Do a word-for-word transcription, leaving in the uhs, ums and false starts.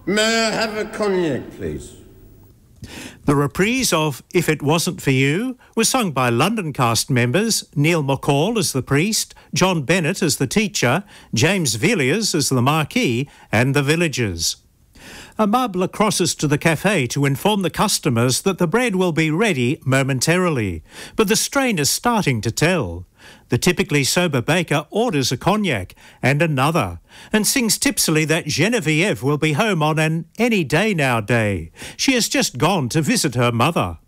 May I have a cognac, please? The reprise of If It Wasn't For You was sung by London cast members Neil McCall as the priest, John Bennett as the teacher, James Villiers as the Marquis, and the villagers. Amable crosses to the cafe to inform the customers that the bread will be ready momentarily, but the strain is starting to tell. The typically sober baker orders a cognac and another, and sings tipsily that Geneviève will be home on an any day now day. She has just gone to visit her mother.